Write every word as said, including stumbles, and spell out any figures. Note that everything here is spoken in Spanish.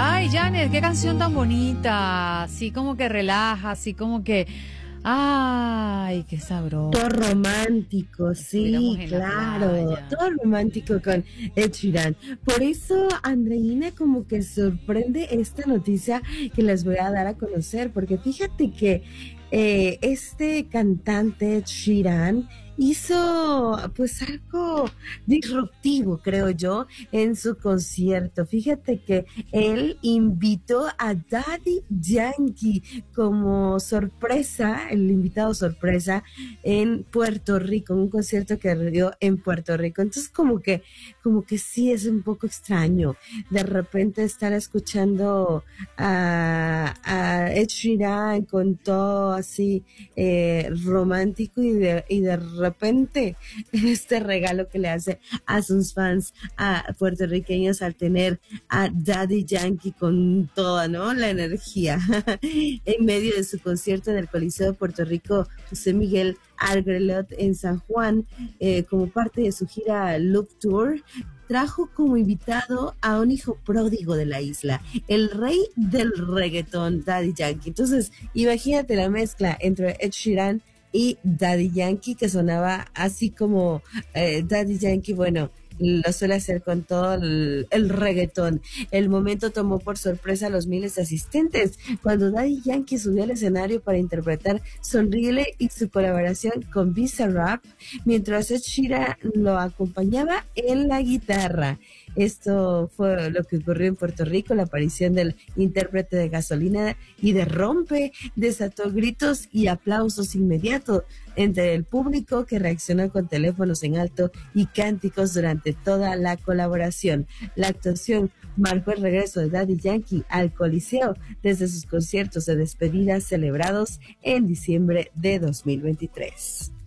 Ay, Janet, qué canción tan bonita. Así como que relaja, así como que... Ay, qué sabroso. Todo romántico, sí, claro. Todo romántico con Ed Sheeran. Por eso, Andreina, como que sorprende esta noticia que les voy a dar a conocer, porque fíjate que eh, este cantante Ed Sheeran hizo pues algo disruptivo, creo yo, en su concierto. Fíjate que él invitó a Daddy Yankee como sorpresa, el invitado sorpresa en Puerto Rico, un concierto que dio en Puerto Rico. Entonces como que, como que sí es un poco extraño de repente estar escuchando a, a Ed Sheeran con todo así eh, romántico y de, y de repente este regalo que le hace a sus fans a puertorriqueños al tener a Daddy Yankee con toda, ¿no?, la energía en medio de su concierto en el Coliseo de Puerto Rico José Miguel Argrelot en San Juan, eh, como parte de su gira Loop Tour. Trajo como invitado a un hijo pródigo de la isla, el rey del reggaetón, Daddy Yankee. Entonces, imagínate la mezcla entre Ed Sheeran y Daddy Yankee, que sonaba así como eh, Daddy Yankee, bueno, lo suele hacer con todo el, el reggaetón. El momento tomó por sorpresa a los miles de asistentes cuando Daddy Yankee subió al escenario para interpretar Sonríele y su colaboración con Bizarrap, mientras Ed Sheeran lo acompañaba en la guitarra. Esto fue lo que ocurrió en Puerto Rico. La aparición del intérprete de Gasolina y de Rompe desató gritos y aplausos inmediatos entre el público, que reaccionó con teléfonos en alto y cánticos durante toda la colaboración. La actuación marcó el regreso de Daddy Yankee al Coliseo desde sus conciertos de despedida celebrados en diciembre de dos mil veintitrés.